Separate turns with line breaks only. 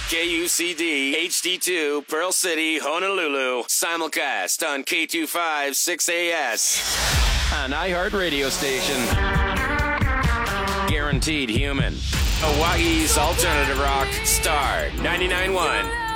KUCD HD2 Pearl City, Honolulu. Simulcast on K25 6AS. An iHeart radio station. Guaranteed human. Hawaii's alternative rock star 99.1.